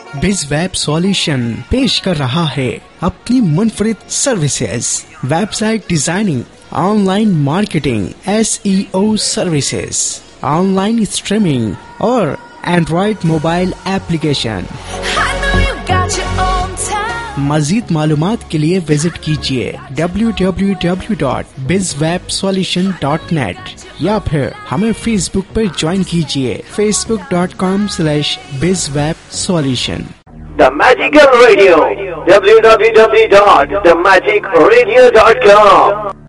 BizWeb solution पेश कर रहा है अपनी मुनफरिद services, website designing, online marketing, SEO services, online streaming और एंड्रॉइड मोबाइल एप्लीकेशन। मजीद मालूमात के लिए विजिट कीजिए www.bizwebsolution.net या फिर हमें फेसबुक पर ज्वाइन कीजिए facebook.com/bizwebsolution। The Magical Radio, www.themagicradio.com।